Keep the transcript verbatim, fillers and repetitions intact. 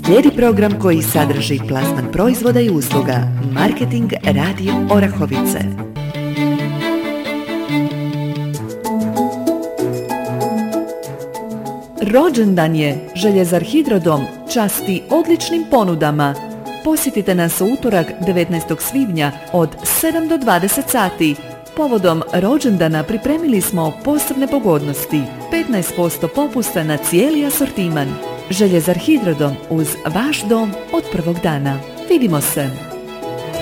Slijedi program koji sadrži plasman proizvoda i usluga. Marketing Radio Orahovice. Rođendan je, Željezar Hidrodom časti odličnim ponudama. Posjetite nas u utorak devetnaestog svibnja od sedam do dvadeset sati. Povodom rođendana pripremili smo posebne pogodnosti, petnaest posto popusta na cijeli asortiman. Željezar Hidrodom uz vaš dom od prvog dana. Vidimo se!